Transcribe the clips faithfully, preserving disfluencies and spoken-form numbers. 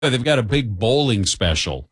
They've got a big bowling special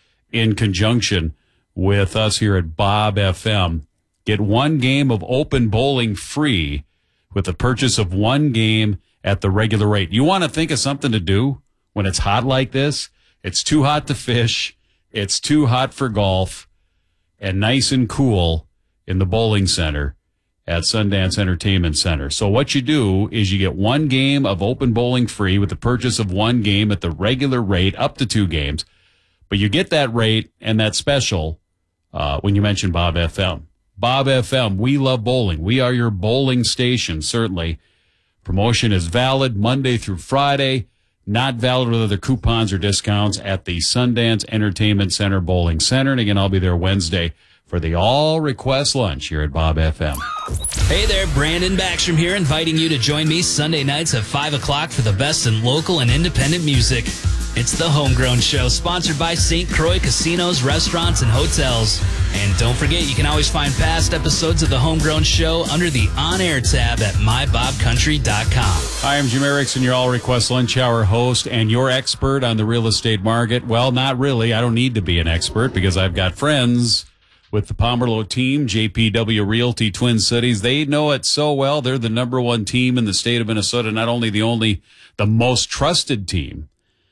in conjunction with us here at Bob F M. Get one game of open bowling free with the purchase of one game at the regular rate. You want to think of something to do when it's hot like this? It's too hot to fish. It's too hot for golf, and nice and cool in the bowling center at Sundance Entertainment Center. So what you do is you get one game of open bowling free with the purchase of one game at the regular rate, up to two games. But you get that rate and that special uh, when you mention Bob F M. Bob F M, we love bowling. We are your bowling station, certainly. Promotion is valid Monday through Friday, not valid with other coupons or discounts at the Sundance Entertainment Center Bowling Center. And again, I'll be there Wednesday for the all-request lunch here at Bob F M. Hey there, Brandon Backstrom here, inviting you to join me Sunday nights at five o'clock for the best in local and independent music. It's the Homegrown Show, sponsored by Saint Croix Casinos, Restaurants, and Hotels. And don't forget, you can always find past episodes of the Homegrown Show under the On-Air tab at my bob country dot com. Hi, I'm Jim Erickson, your all-request lunch hour host and your expert on the real estate market. Well, not really. I don't need to be an expert because I've got friends with the Pomerleau team, J P W Realty Twin Cities. They know it so well. They're the number one team in the state of Minnesota, not only the only, the most trusted team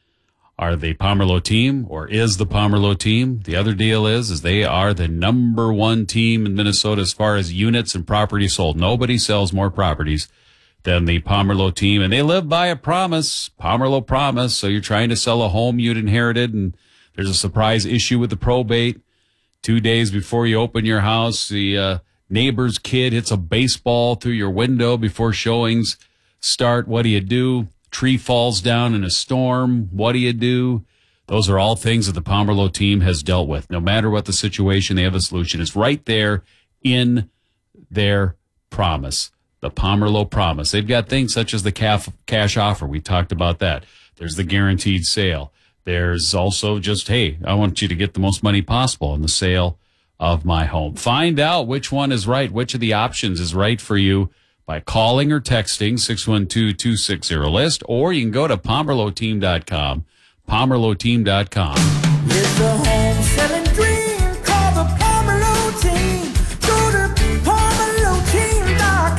are the Pomerleau team, or is the Pomerleau team. The other deal is, is they are the number one team in Minnesota as far as units and properties sold. Nobody sells more properties than the Pomerleau team, and they live by a promise, Pomerleau promise. So you're trying to sell a home you'd inherited, and there's a surprise issue with the probate. Two days before you open your house, the uh, neighbor's kid hits a baseball through your window before showings start. What do you do? Tree falls down in a storm. What do you do? Those are all things that the Pomerleau team has dealt with. No matter what the situation, they have a solution. It's right there in their promise, the Pomerleau promise. They've got things such as the cash offer. We talked about that. There's the guaranteed sale. There's also just, hey, I want you to get the most money possible in the sale of my home. Find out which one is right, which of the options is right for you by calling or texting six one two, two six zero, list, or you can go to pomerleau team dot com, pomerleau team dot com. It's a home selling dream, call the Pomerleau team. Go to pomerleau team dot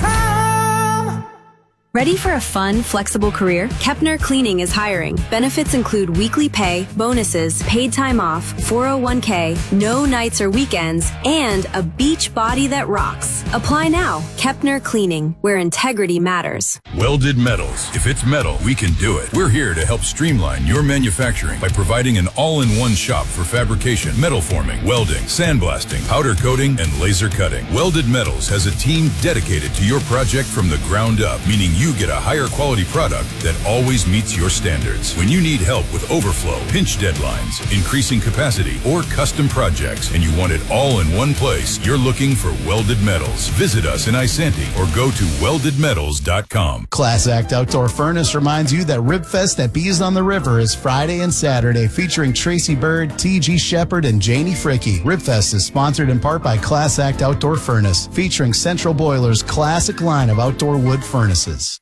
com. Ready for a fun, flexible career? Kepner Cleaning is hiring. Benefits include weekly pay, bonuses, paid time off, four oh one k, no nights or weekends, and a beach body that rocks. Apply now. Kepner Cleaning, where integrity matters. Welded Metals. If it's metal, we can do it. We're here to help streamline your manufacturing by providing an all-in-one shop for fabrication, metal forming, welding, sandblasting, powder coating, and laser cutting. Welded Metals has a team dedicated to your project from the ground up, meaning you get a higher quality product that always meets your standards. When you need help with overflow, pinch deadlines, increasing capacity, or custom projects, and you want it all in one place, you're looking for Welded Metals. Visit us in Isanti or go to welded metals dot com. Class Act Outdoor Furnace reminds you that Ribfest at Bees on the River is Friday and Saturday, featuring Tracy Bird, T G Shepard, and Janie Fricky. Ribfest is sponsored in part by Class Act Outdoor Furnace, featuring Central Boiler's classic line of outdoor wood furnaces.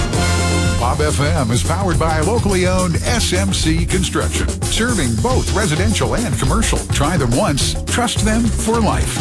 Bob F M is powered by locally owned S M C Construction, serving both residential and commercial. Try them once, trust them for life.